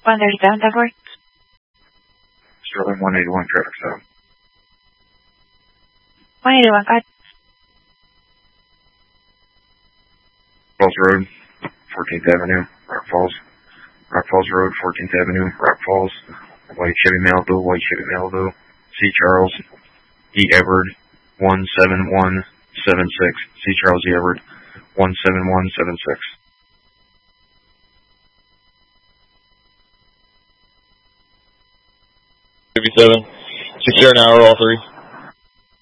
137 Douglas. Sterling 181 traffic stop. 181, go ahead. Falls Road, 14th Avenue, Rock Falls. Rock Falls Road, 14th Avenue, Rock Falls. White Chevy Malibu, White Chevy Malibu. C. Charles E. Everett, 17176. C. Charles E. Everett, 17176. 57. Secure an hour, all three.